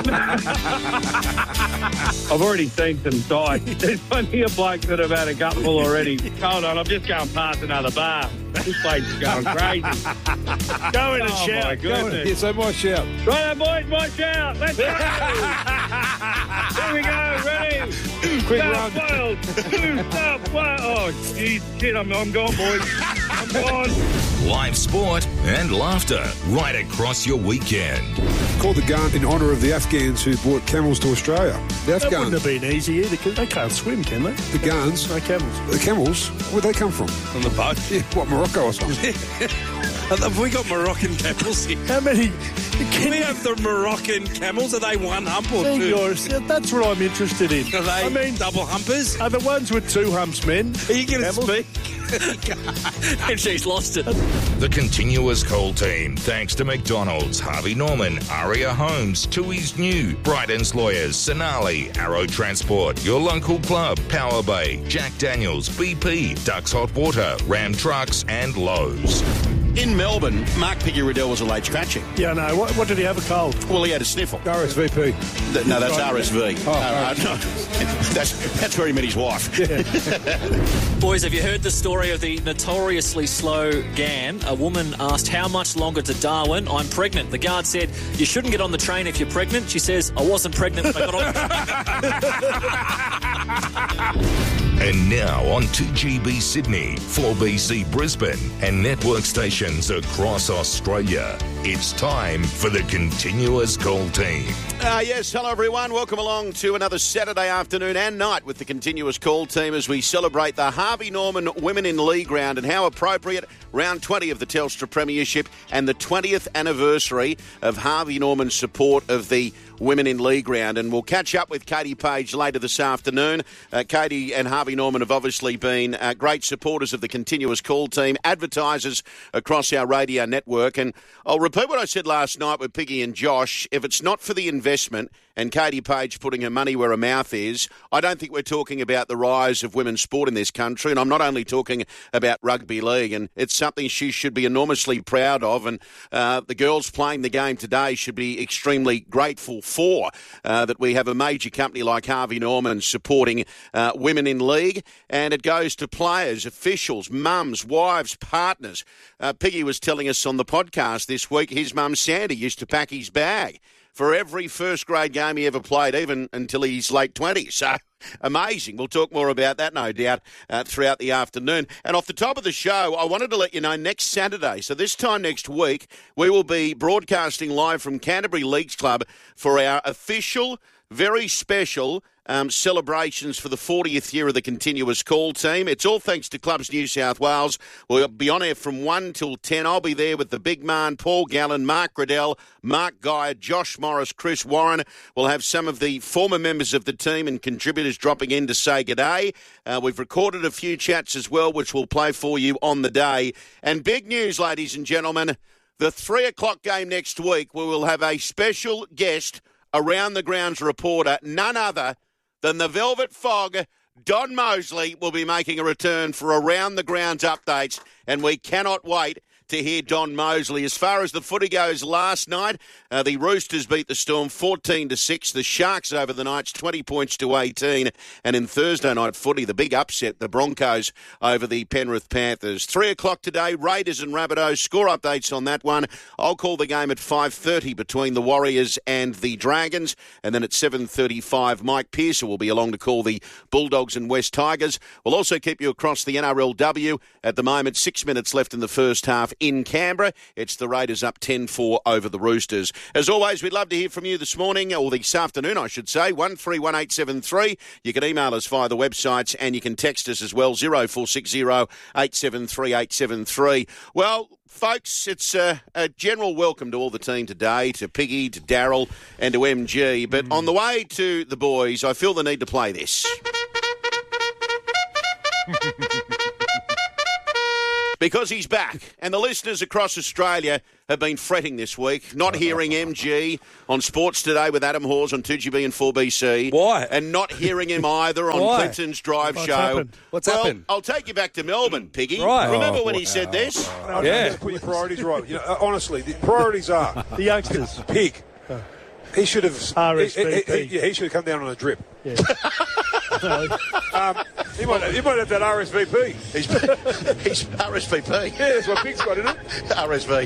I've already seen some sights. There's plenty of blokes that have had a gutful already. Hold on, I'm just going past another bar. This place is going crazy. Go in and shout. My goodness. Yeah, so my shout. Right, boys, my shout. Let's go. Here we go, ready? Quick stop, run. Wild. Stop, wild. Oh, geez, shit, I'm gone, boys. I'm gone. Live sport and laughter right across your weekend. Called the Gun in honour of the Afghans who brought camels to Australia. The That Afghans. wouldn't have been easy either, because they can't swim, can they? The Guns. No camels. The camels? Where'd they come from? On the boat. Yeah, what, Morocco or something? Have we got Moroccan camels here? How many? Can we have the Moroccan camels? Are they one hump or two? That's what I'm interested in. Are they double humpers? Are the ones with two humps, men? Are you going to speak? And she's lost it. The Continuous Call Team, thanks to McDonald's, Harvey Norman, Aria Homes, Tui's New, Brighton's Lawyers, Sonali, Arrow Transport, Your Local Club, Power Bay, Jack Daniels, BP, Ducks Hot Water, Ram Trucks and Lowe's. In Melbourne, Mark Piggy Riddell was a late scratching. Yeah, no. What did he have a cold? Well, he had a sniffle. RSVP. No, that's RSV. Oh, no. That's where he met his wife. Boys, have you heard the story of the notoriously slow Gan? A woman asked how much longer to Darwin. I'm pregnant. The guard said, you shouldn't get on the train if you're pregnant. She says, I wasn't pregnant when I got on the train. And now on 2GB Sydney, 4BC Brisbane, and network stations across Australia. It's time for the Continuous Call Team. Yes, hello everyone. Welcome along to another Saturday afternoon and night with the Continuous Call Team as we celebrate the Harvey Norman Women in League round, and how appropriate, round 20 of the Telstra Premiership and the 20th anniversary of Harvey Norman's support of the Women in League round. And we'll catch up with Katie Page later this afternoon. Katie and Harvey Norman have obviously been great supporters of the Continuous Call Team, advertisers across our radio network. And I'll repeat what I said last night with Piggy and Josh. If it's not for the investment and Katie Page putting her money where her mouth is, I don't think we're talking about the rise of women's sport in this country. And I'm not only talking about rugby league, and it's something she should be enormously proud of. And the girls playing the game today should be extremely grateful for that we have a major company like Harvey Norman supporting women in league. And it goes to players, officials, mums, wives, partners. Piggy was telling us on the podcast this week, his mum Sandy used to pack his bag for every first-grade game he ever played, even until his late 20s. So, amazing. We'll talk more about that, no doubt, throughout the afternoon. And off the top of the show, I wanted to let you know next Saturday, so this time next week, we will be broadcasting live from Canterbury Leagues Club for our official, very special celebrations for the 40th year of the Continuous Call Team. It's all thanks to Clubs New South Wales. We'll be on air from 1 till 10. I'll be there with the big man, Paul Gallen, Mark Riddell, Mark Geyer, Josh Morris, Chris Warren. We'll have some of the former members of the team and contributors dropping in to say g'day. We've recorded a few chats as well, which we'll play for you on the day. And big news, ladies and gentlemen, the 3 o'clock game next week, we will have a special guest, around the grounds reporter, none other than the Velvet Fog, Don Mosley will be making a return for Around the Grounds updates, and we cannot wait to hear Don Mosley. As far as the footy goes last night, the Roosters beat the Storm 14-6. The Sharks over the Knights 20 points to 18. And in Thursday night footy, the big upset, the Broncos over the Penrith Panthers. 3 o'clock today, Raiders and Rabbitohs. Score updates on that one. I'll call the game at 5:30 between the Warriors and the Dragons. And then at 7:35, Mike Pearson will be along to call the Bulldogs and West Tigers. We'll also keep you across the NRLW. At the moment, 6 minutes left in the first half in Canberra. It's the Raiders up 10-4 over the Roosters. As always, we'd love to hear from you this morning, or this afternoon, I should say, 131873. You can email us via the websites, and you can text us as well, 0460 873 873. Well, folks, it's a general welcome to all the team today, to Piggy, to Daryl, and to MG. But on the way to the boys, I feel the need to play this. Because he's back, and the listeners across Australia have been fretting this week, not hearing MG on Sports Today with Adam Hawes on 2GB and 4BC. Why? And not hearing him either on Clinton's Drive Show. Happened? What's happened? I'll take you back to Melbourne, Piggy. Right. Remember when he said this? No, yeah. Put your priorities right. You know, honestly, the priorities are The youngsters. Pig. He should have RSVP. He should have come down on a drip. Yeah. He might have that RSVP. He's RSVP. Yeah, that's what Pig's got, isn't it? RSV.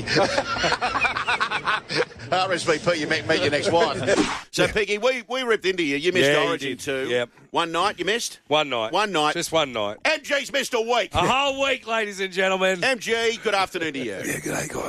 RSVP, you meet your next wife. So, Piggy, we ripped into you. You missed Origin too. Yep. One night you missed? One night. One night. Just one night. MG's missed a week. A whole week, ladies and gentlemen. MG, good afternoon to you. Yeah, good day,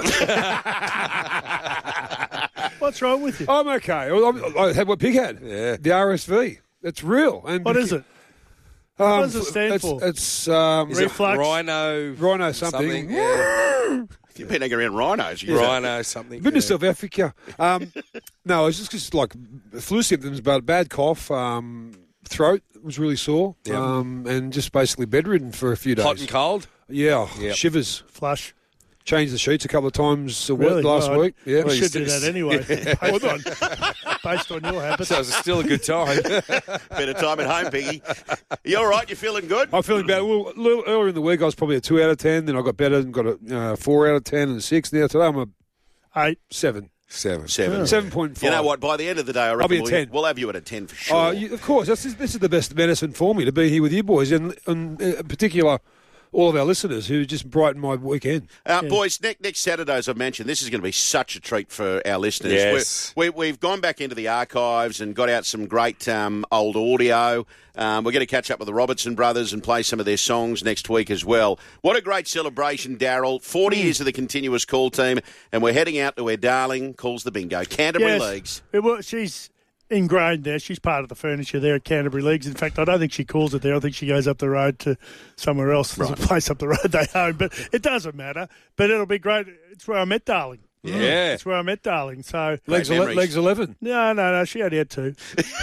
guys. What's wrong with you? I'm okay. I had what Pig had. Yeah. The RSV. It's real. And What is it? What does it stand for? It's Reflux? Rhino something. Yeah. You've been hanging around rhinos. Rhino something. Been to South Africa. No, it's just like flu symptoms, but bad cough, throat was really sore, and just basically bedridden for a few days. Hot and cold? Yeah, Yep. shivers. Flush. Changed the sheets a couple of times Really? last Well, week. Yeah, We should do that anyway, based on your habits. So it was still a good time. Bit of time at home, Piggy. You all right? You feeling good? I'm feeling better. Well, a little earlier in the week, I was probably a 2 out of 10. Then I got better and got a 4 out of 10 and a 6. Now today, I'm a 8. 7. 7.5. You know what? By the end of the day, I reckon I'll be a 10. We'll have you at a 10 for sure. Of course. This is the best medicine for me, to be here with you boys, and in particular, all of our listeners who just brighten my weekend. Boys, next Saturday, as I mentioned, this is going to be such a treat for our listeners. Yes. We've gone back into the archives and got out some great old audio. We're going to catch up with the Robertson brothers and play some of their songs next week as well. What a great celebration, Daryl. 40 years of the continuous call team, and we're heading out to where Darling calls the bingo. Canterbury Leagues. She's ingrained there. She's part of the furniture there at Canterbury Leagues. In fact, I don't think she calls it there. I think she goes up the road to somewhere else. There's a place up the road they own, but it doesn't matter. But it'll be great. It's where I met Darling. Yeah. It's where I met Darling. So Legs 11. No. She only had 2.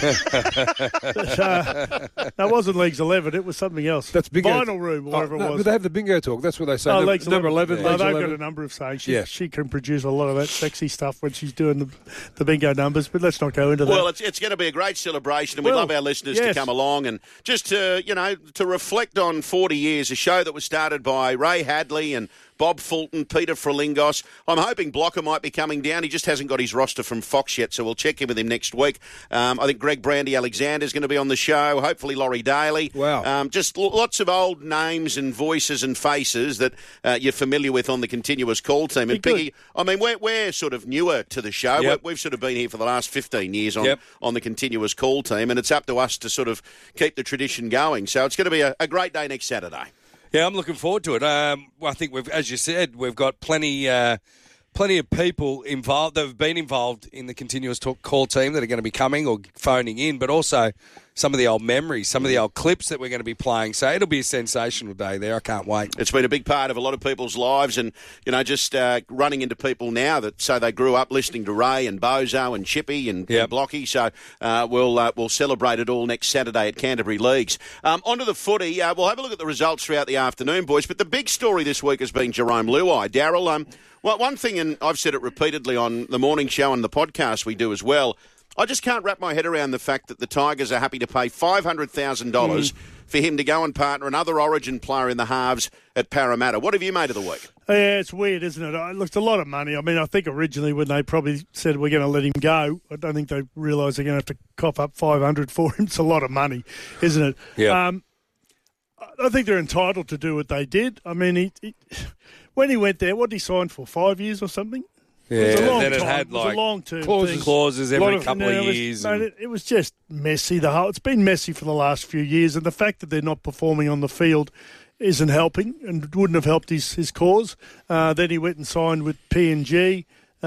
That wasn't Legs 11. It was something else. That's bingo. Vinyl Room, or whatever it was. But they have the bingo talk. That's what they say. Legs number 11. No, Legs they've 11. got a number of sayings. She can produce a lot of that sexy stuff when she's doing the bingo numbers, but let's not go into that. Well, it's going to be a great celebration, and we'd love our listeners to come along and just to reflect on 40 years, a show that was started by Ray Hadley and Bob Fulton, Peter Frelingos. I'm hoping Blocker might be coming down. He just hasn't got his roster from Fox yet, so we'll check in with him next week. I think Greg Brandy Alexander is going to be on the show. Hopefully Laurie Daly. Wow. Just lots of old names and voices and faces that you're familiar with on the continuous call team. And Piggy, I mean, we're sort of newer to the show. Yep. We've sort of been here for the last 15 years on the continuous call team, and it's up to us to sort of keep the tradition going. So it's going to be a great day next Saturday. Yeah, I'm looking forward to it. I think as you said, we've got plenty of people involved that have been involved in the continuous call team that are going to be coming or phoning in, but also some of the old memories, some of the old clips that we're going to be playing. So it'll be a sensational day there. I can't wait. It's been a big part of a lot of people's lives, and just running into people now that say they grew up listening to Ray and Bozo and Chippy and Blocky. So we'll celebrate it all next Saturday at Canterbury Leagues. Onto the footy. We'll have a look at the results throughout the afternoon, boys. But the big story this week has been Jerome Luai. Daryl, well, one thing, and I've said it repeatedly on the morning show and the podcast we do as well, I just can't wrap my head around the fact that the Tigers are happy to pay $500,000 for him to go and partner another Origin player in the halves at Parramatta. What have you made of the week? Yeah, it's weird, isn't it? It looks a lot of money. I mean, I think originally when they probably said we're going to let him go, I don't think they realised they're going to have to cough up $500 for him. It's a lot of money, isn't it? Yeah. I think they're entitled to do what they did. I mean, when he went there, what did he sign for? 5 years or something? Yeah, it was a long then it time. had It was like a long-term clauses every couple of years. years. It was just messy. It's been messy for the last few years, and the fact that they're not performing on the field isn't helping and wouldn't have helped his cause. Then he went and signed with PNG,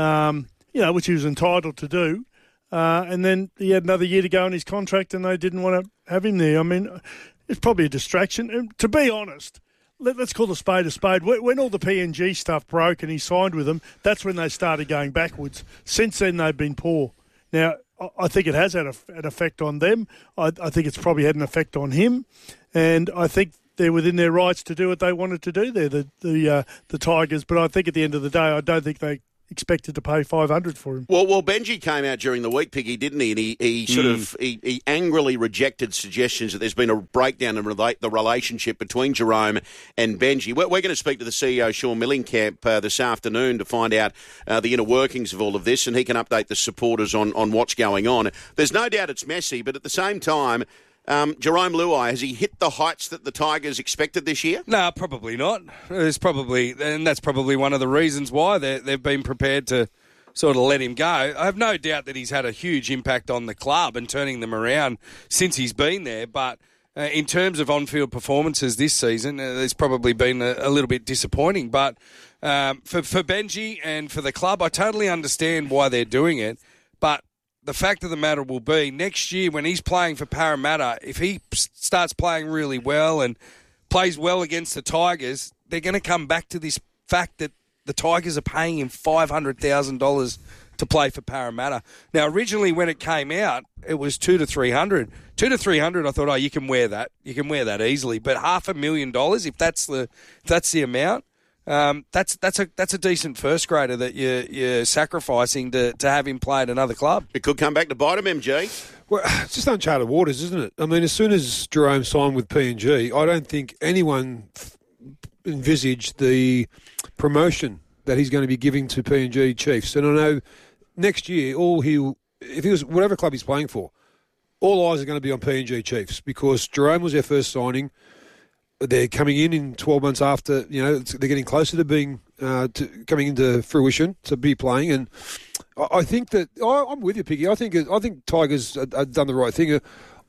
which he was entitled to do. And then he had another year to go in his contract, and they didn't want to have him there. I mean, it's probably a distraction. And to be honest, let's call a spade a spade. When all the PNG stuff broke and he signed with them, that's when they started going backwards. Since then, they've been poor. Now, I think it has had an effect on them. I think it's probably had an effect on him. And I think they're within their rights to do what they wanted to do there, the Tigers. But I think at the end of the day, I don't think they expected to pay $500 for him. Well, Benji came out during the week, Piggy, didn't he? And he sort of he angrily rejected suggestions that there's been a breakdown in the relationship between Jerome and Benji. We're going to speak to the CEO, Sean Millingcamp, this afternoon to find out the inner workings of all of this, and he can update the supporters on what's going on. There's no doubt it's messy, but at the same time, Jerome Luai, has he hit the heights that the Tigers expected this year? No, probably not. That's probably one of the reasons why they've been prepared to sort of let him go. I have no doubt that he's had a huge impact on the club and turning them around since he's been there. But in terms of on-field performances this season, it's probably been a little bit disappointing. But for Benji and for the club, I totally understand why they're doing it. But the fact of the matter will be, next year when he's playing for Parramatta, if he starts playing really well and plays well against the Tigers, they're going to come back to this fact that the Tigers are paying him $500,000 to play for Parramatta. Now, originally when it came out, it was $200,000 to $300,000. $200,000 to $300,000, I thought, you can wear that. You can wear that easily. But $500,000, if that's the amount, that's a decent first grader that you're sacrificing to have him play at another club. It could come back to bite him, MG. Well, it's just uncharted waters, isn't it? I mean, as soon as Jerome signed with PNG, I don't think anyone envisaged the promotion that he's going to be giving to PNG Chiefs. And I know next year, if he was whatever club he's playing for, all eyes are going to be on PNG Chiefs because Jerome was their first signing. They're coming in 12 months after, they're getting closer to being coming into fruition to be playing. And I think that I'm with you, Piggy. I think Tigers have done the right thing.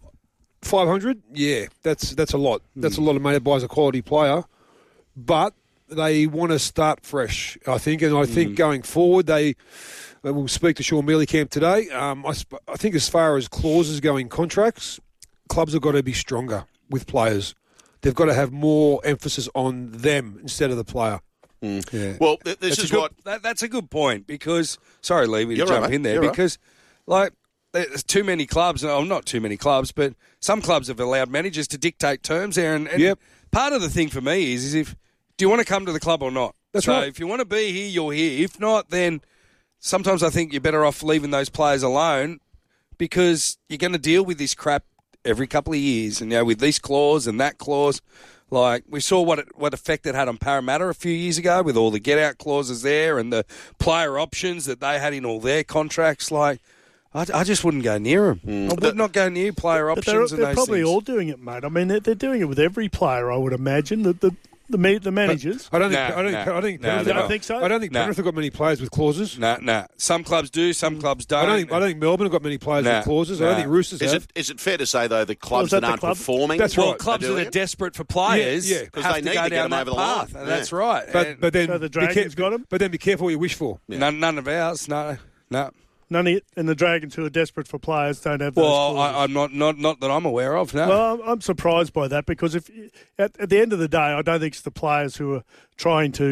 500, yeah, that's a lot. That's a lot of money to buy as a quality player, but they want to start fresh, I think. And I think going forward, they will speak to Sean Millingcamp today. I think as far as clauses go in contracts, clubs have got to be stronger with players. They've got to have more emphasis on them instead of the player. Yeah. Well, that's a good point because sorry, Levy, to jump in there You're because there's too many clubs. Oh, not too many clubs, but some clubs have allowed managers to dictate terms there. And part of the thing for me is do you want to come to the club or not? That's right. If you want to be here, you're here. If not, then sometimes I think you're better off leaving those players alone because you're going to deal with this crap every couple of years, and with this clause and that clause, like we saw what effect it had on Parramatta a few years ago with all the get-out clauses there and the player options that they had in all their contracts. Like, I just wouldn't go near them. I would not go near player options. They're probably all doing it, mate. I mean, they're doing it with every player, I would imagine. The managers. I don't think so. I don't think Penrith have got many players with clauses. No. Some clubs do, some clubs don't. I don't think Melbourne have got many players with clauses. I don't think Roosters have. Is it fair to say, though, the clubs that aren't performing? That's right. Clubs that are desperate for players because have they to need go to get down them that over the path. line. That's right. But then so the Dragons got them? But then be careful what you wish for. Yeah. None of ours, no. None of it, and the Dragons who are desperate for players don't have those clauses. I'm not that I'm aware of, no. Well, I'm surprised by that because if at the end of the day, I don't think it's the players who are trying to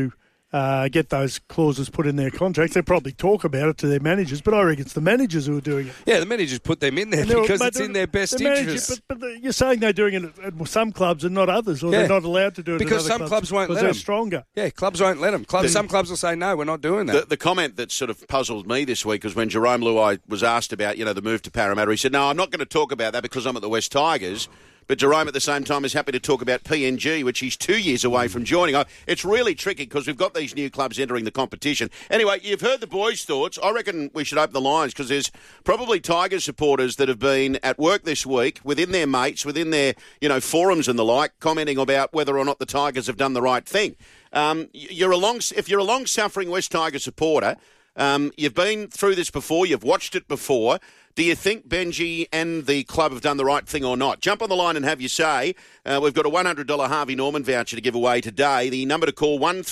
get those clauses put in their contracts. They probably talk about it to their managers, but I reckon it's the managers who are doing it. Yeah, the managers put them in there because it's in their best interest. But you're saying they're doing it at some clubs and not others, or they're not allowed to do it because at other some clubs won't let they're them. Stronger. Yeah, clubs won't let them. Some clubs will say, no, we're not doing that. The comment that sort of puzzled me this week was when Jerome Luai was asked about, the move to Parramatta. He said, no, I'm not going to talk about that because I'm at the West Tigers. But Jerome, at the same time, is happy to talk about PNG, which he's 2 years away from joining. It's really tricky because we've got these new clubs entering the competition. Anyway, you've heard the boys' thoughts. I reckon we should open the lines because there's probably Tigers supporters that have been at work this week within their mates, within their forums and the like, commenting about whether or not the Tigers have done the right thing. If you're a long-suffering West Tigers supporter, you've been through this before, you've watched it before. Do you think Benji and the club have done the right thing or not? Jump on the line and have your say. We've got a $100 Harvey Norman voucher to give away today. The number to call,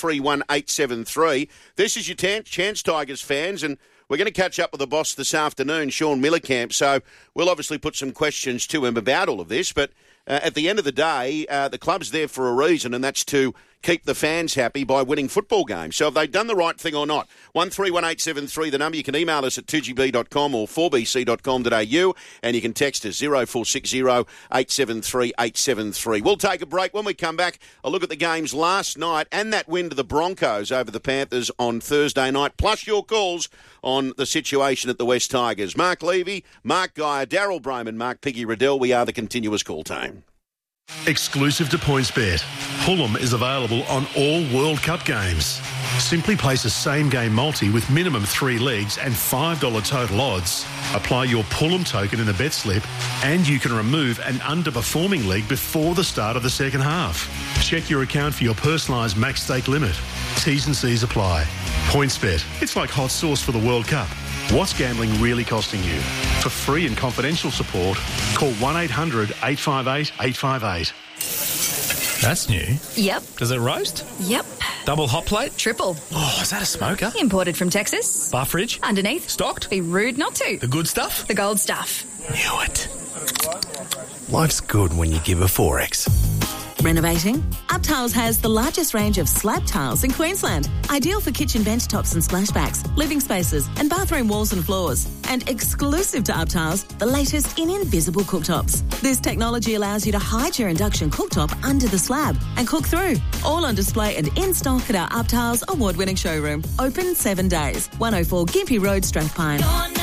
131873. This is your chance, Tigers fans, and we're going to catch up with the boss this afternoon, Sean Millercamp. So we'll obviously put some questions to him about all of this, but at the end of the day, the club's there for a reason, and that's to keep the fans happy by winning football games. So have they done the right thing or not? 131873, the number. You can email us at 2gb.com or 4bc.com.au, and you can text us 0460 873 873. We'll take a break. When we come back, a look at the games last night and that win to the Broncos over the Panthers on Thursday night, plus your calls on the situation at the West Tigers. Mark Levy, Mark Geyer, Daryl Broman, Mark Piggy Riddell. We are the continuous call team. Exclusive to PointsBet, Pullum is available on all World Cup games. Simply place a same-game multi with minimum 3 legs and $5 total odds. Apply your Pullum token in the bet slip and you can remove an underperforming league before the start of the second half. Check your account for your personalised max stake limit. T's and C's apply. PointsBet, it's like hot sauce for the World Cup. What's gambling really costing you? For free and confidential support, call 1-800-858-858. That's new. Yep. Does it roast? Yep. Double hot plate? Triple. Oh, is that a smoker? Imported from Texas. Bar fridge? Underneath. Stocked? Be rude not to. The good stuff? The gold stuff. Knew it. Life's good when you give a 4X. Renovating? UpTiles has the largest range of slab tiles in Queensland. Ideal for kitchen bench tops and splashbacks, living spaces and bathroom walls and floors. And exclusive to UpTiles, the latest in invisible cooktops. This technology allows you to hide your induction cooktop under the slab and cook through. All on display and in stock at our UpTiles award-winning showroom. Open 7 days. 104 Gympie Road, Strathpine.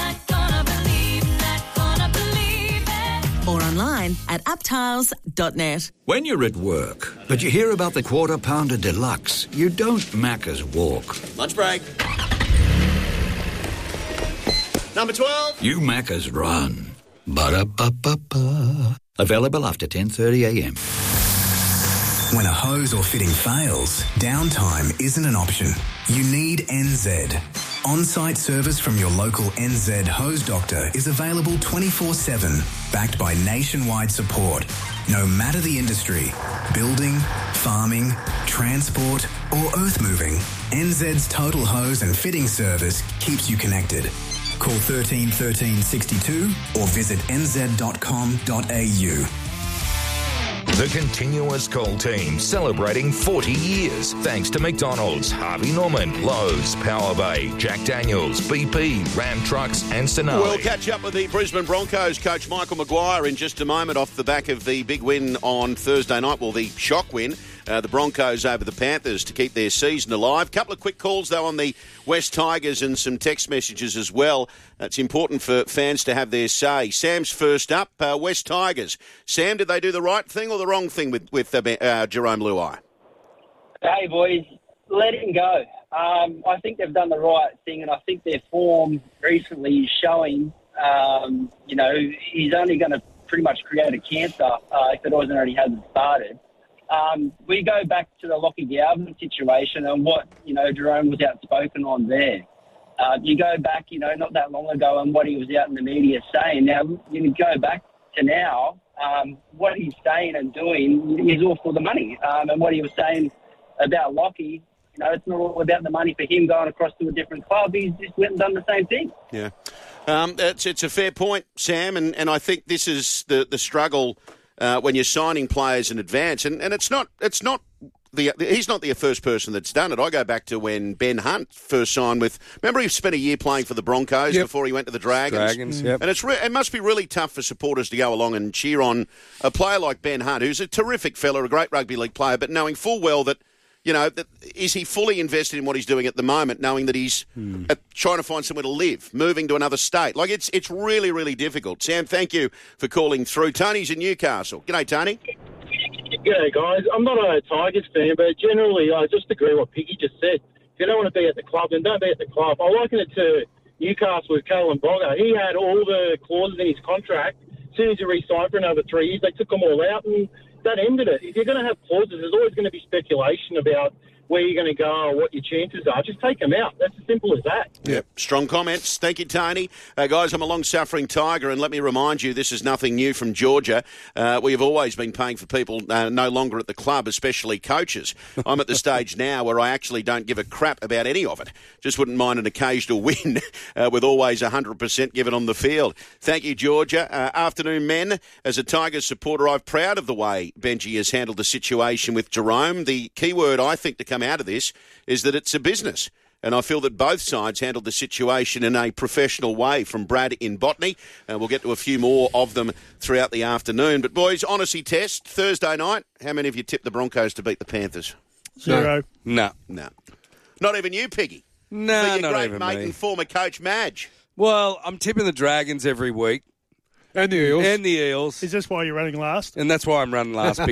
Or online at uptiles.net. When you're at work, but you hear about the Quarter Pounder Deluxe, you don't Macca's walk. Lunch break. Number 12. You Macca's run. Ba-da-ba-ba-ba. Available after 10:30am. When a hose or fitting fails, downtime isn't an option. You need NZ. On-site service from your local NZ hose doctor is available 24/7, backed by nationwide support. No matter the industry, building, farming, transport or earth moving, NZ's total hose and fitting service keeps you connected. Call 13 13 62 or visit nz.com.au. The Continuous Call team celebrating 40 years thanks to McDonald's, Harvey Norman, Lowe's, Power Bay, Jack Daniels, BP, Ram Trucks and Sonali. We'll catch up with the Brisbane Broncos coach Michael Maguire in just a moment off the back of the big win on Thursday night, well, the shock win. The Broncos over the Panthers to keep their season alive. Couple of quick calls, though, on the West Tigers and some text messages as well. It's important for fans to have their say. Sam's first up, West Tigers. Sam, did they do the right thing or the wrong thing with Jerome Luai? Hey, boys, let him go. I think they've done the right thing, and I think their form recently is showing, he's only going to pretty much create a cancer if it already hasn't started. We go back to the Lockie Galvin situation and what, Jerome was outspoken on there. You go back, not that long ago and what he was out in the media saying. Now, you go back to now, what he's saying and doing is all for the money. And what he was saying about Lockie, it's not all about the money for him going across to a different club. He's just went and done the same thing. Yeah. It's a fair point, Sam, and I think this is the struggle when you're signing players in advance, and it's not he's not the first person that's done it. I go back to when Ben Hunt first signed with. Remember, he spent a year playing for the Broncos before he went to the Dragons. Yep. And it must be really tough for supporters to go along and cheer on a player like Ben Hunt, who's a terrific fella, a great rugby league player, but knowing full well that. Is he fully invested in what he's doing at the moment, knowing that he's trying to find somewhere to live, moving to another state? Like, it's really, really difficult. Sam, thank you for calling through. Tony's in Newcastle. G'day, Tony. G'day, guys. I'm not a Tigers fan, but generally I just agree with what Piggy just said. If you don't want to be at the club, then don't be at the club. I liken it to Newcastle with Kalen Bogger. He had all the clauses in his contract. As soon as he re-signed for another 3 years, they took them all out and that ended it. If you're going to have clauses, there's always going to be speculation about where you're going to go or what your chances are. Just take them out. That's as simple as that. Yep. Strong comments. Thank you, Tony. Guys, I'm a long-suffering Tiger, and let me remind you, this is nothing new from Georgia. We have always been paying for people no longer at the club, especially coaches. I'm at the stage now where I actually don't give a crap about any of it. Just wouldn't mind an occasional win with always 100% given on the field. Thank you, Georgia. Afternoon, men. As a Tigers supporter, I'm proud of the way Benji has handled the situation with Jerome. The key word, I think, to come out of this is that it's a business. And I feel that both sides handled the situation in a professional way. From Brad in Botany, and we'll get to a few more of them throughout the afternoon. But, boys, honesty test, Thursday night, how many of you tipped the Broncos to beat the Panthers? 0. No. Not even you, Piggy? No, For your not great even mate me. and former coach, Madge. Well, I'm tipping the Dragons every week. And the Eels. And the Eels. Is this why you're running last? And that's why I'm running last,